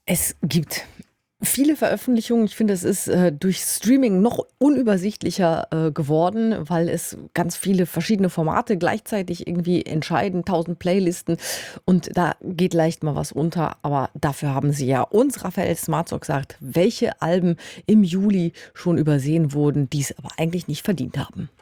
Es gibt viele Veröffentlichungen. Ich finde, es ist, durch Streaming noch unübersichtlicher, geworden, weil es ganz viele verschiedene Formate gleichzeitig irgendwie entscheiden, 1.000 Playlisten und da geht leicht mal was unter. Aber dafür haben Sie ja uns, Raphael Smartsock, gesagt, welche Alben im Juli schon übersehen wurden, die es aber eigentlich nicht verdient haben.